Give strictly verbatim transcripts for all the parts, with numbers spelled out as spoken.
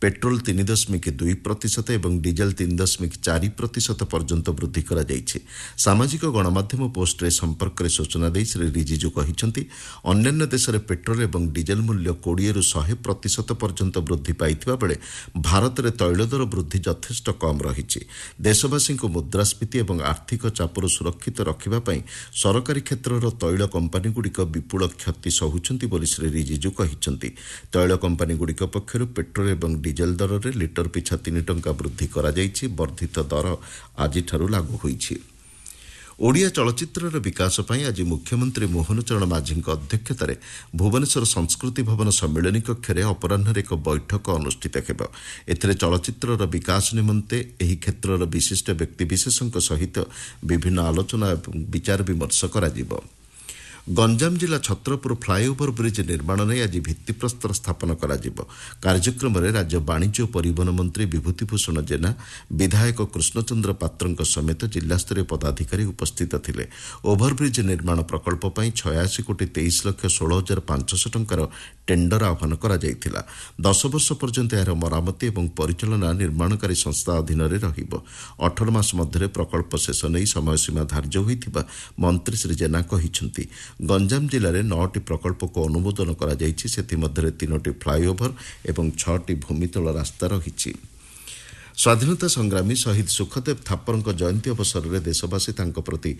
Petrol तीन दशमिक दुई प्रतिशत और डिजेल तीन दशमिक चार प्रतिशत पर्यंत वृद्धि करा जाइछि। सामाजिक गणमाध्यम पोस्टरे संपर्क में सूचना दे श्री रिजिजू कहते अन्य देश में पेट्रोल और डिजेल मूल्य कोड़े रु शहे प्रतिशत पर्यंत वृद्धि पाइथिबा बेले भारत में तैल दर वृद्धि यथेष्ट कम रही। देशवासी को मुद्रास्फीति और आर्थिक चापर सुरक्षित रखा सरकारी क्षेत्र तैल कंपानीगुड़िक विपुल क्षति सहुंट बोली श्री रिजिजू कहते। तैल कंपानीगुड़िक पक्षर पेट्रोल और डिजेल दर में लिटर पिछा तीन टंका वृद्धि करा जाइछि। वर्धित दर आज लागू होइछि। ओडिया चलचित्रर विकास पई आज मुख्यमंत्री मोहन चरण माझी अध्यक्षतार भुवनेश्वर संस्कृति भवन सम्मिलनी कक्ष अपराह एक बैठक अनुष्ठित हेब। एथिरे चलचित्रर विकास निमंते एही क्षेत्रर विशिष्ट व्यक्तिविशेषों सहित विभिन्न आलोचना और विचार विमर्श करा जिवो। गंजाम जिला छत्रपुर फ्लाईओवर ब्रिज निर्माण नहीं आज भित्तिप्रस्तर स्थापन करा जिवो। कार्यक्रम में राज्य वाणिज्य और परिवहन मंत्री विभूतिभूषण जेना, विधायक कृष्णचंद्र पात्र समेत जिलास्तरीय पदाधिकारी उपस्थित थिले। ओभरब्रिज निर्माण प्रकल्प पई छयासी कोटी तेईस लक्ष षोल हजार पांचश टंकार टेंडर आह्वान करा जायथिला। दस वर्ष पर्यंत यार मरामती और परिचालना निर्माणकारी संस्था अधीन रहिबो। अठारह मास मध्य प्रकल्प शेष नहीं समयसीमा धार्य होइथिबा मंत्री श्री जेना कहिसेंति। गंजाम जिले में नौटी प्रकल्प को अनुमोदन करा जायछि। सेथिमध्यरे तीनोटी फ्लाईओवर एवं छटी भूमितल रास्ता रही। स्वाधीनता संग्रामी शहीद सुखदेव थापर जयंती अवसर में देशवासी तांको प्रति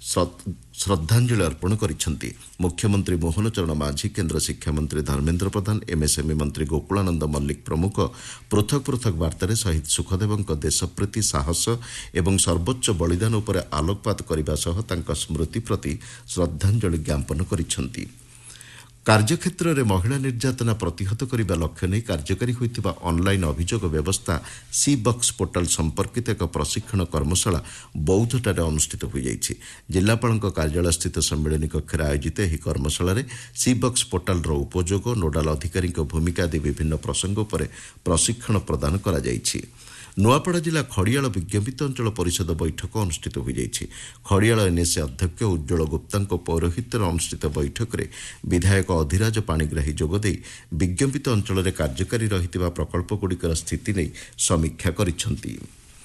श्रद्धांजलि अर्पण करिसेंति। मुख्यमंत्री मोहन चरण माझी, केन्द्र शिक्षा मंत्री धर्मेन्द्र प्रधान, एमएसएमई मंत्री गोकुलानंद मल्लिक प्रमुख पृथक पृथक वार्तार शहीद सुखदेव देशप्रीति, साहस एवं सर्वोच्च बलिदान उपर आलोकपात करने सह तांका स्मृति प्रति श्रद्धांजलि ज्ञापन करिसेंति। कार्यक्षेत्र में महिला निर्यातना प्रतिहत करने लक्ष्य नहीं कार्यकारी होइथिबा ऑनलाइन अभियोग व्यवस्था सी बक्स पोर्टाल संपर्कित एक प्रशिक्षण कर्मशाला बौद्धटारे अनुष्ठित हो जाइछि। जिलापाल कार्यालय स्थित सम्मिलनी कक्ष आयोजित यह कर्मशाला सी बक्स पोर्टाल उपयोग, नोडाल अधिकारी भूमिका आदि विभिन्न प्रसंग पर प्रशिक्षण प्रदान करा जाइछि। नुआपड़ा जिला खड़ियाल विज्ञापित अंचल परिषद बैठक अनुष्ठित हो जाइछि। खड़ियाल एनएसए अध्यक्ष उज्ज्वल गुप्ता पौरोहित्य अनुष्ठित बैठक में विधायक अधिराज पाणिग्राही जोगदे विज्ञापित अंचल में कार्यकारी रही प्रकल्पगुड़िकर स्थिति नहीं समीक्षा करिसेंति।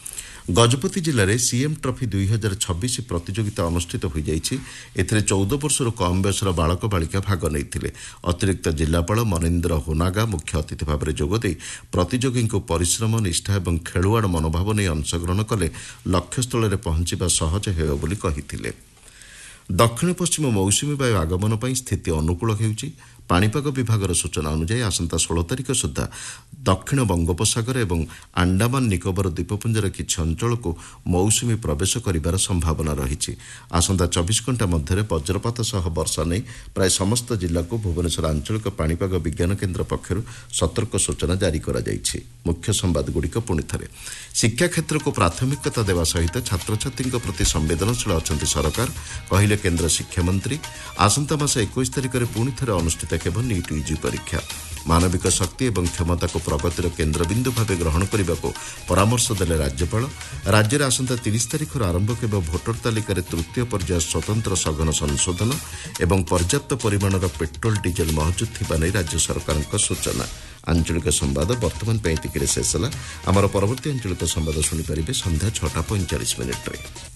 गजपति जिले में सीएम ट्रॉफी दुई हजार छब्बीस प्रतियोगिता अनुष्ठित हो जाइछि। एथिरे चौदह वर्षर कम बयसर बालक बालिका भाग नहीं। अतिरिक्त जिलापाल मनेन्द्र होनागा मुख्य अतिथि भाव में जोगदे प्रतियोगी परिश्रम, निष्ठा और खेलुआड़ मनोभाव नहीं अंशग्रहण कले लक्ष्यस्थल में पहुंचवा सहज हेब बोली कहिथिले। दक्षिण पश्चिम मौसुमी वायु आगमन पर स्थिति अनुकूल होउछि। पाणीपाग विभाग सूचना अनुसार आसंता षोल तारिख सुधा दक्षिण बंगोपसागर और अंडमान निकोबर द्वीपपुंजर किछि अंचल को मौसुमी प्रवेश करिबार संभावना रही। आसंता चौबीस घंटा मध्य वज्रपात सह वर्षा नहीं प्राय समस्त जिला को भुवनेश्वर आंचलिक पाणीपाग विज्ञान केन्द्र पक्षर सतर्क सूचना जारी करा जाइछि। मुख्य संवाद गुड़िक पुणी थे शिक्षा क्षेत्र को प्राथमिकता देवा सहित छात्र छात्री प्रति संवेदनशील अच्छा सरकार कहले केन्द्र शिक्षा मंत्री। आसंता मास इक्कीस तारिख में पुणी थे अनुष्ठित हेब नीट यूजी परीक्षा। मानविक शक्ति और क्षमता को प्रगतिर केन्द्रबिंदु भाव ग्रहण करने को परामर्श देले राज्यपाल। राज्य में आसंता तीस तारिख आरंभ केवल भोटर तालिकार तृतीय पर्याय स्वतंत्र सघन संशोधन और पर्याप्त परिमाणर पेट्रोल डीजेल महजूद थिबा नै राज्य सरकार सूचना। आंचलिक संवाद वर्तमान एतिके शेष है। आमर परवर्ती आंचलिक संवाद शुणिपारे संध्या छटा पैंचाश मिनिट्रे।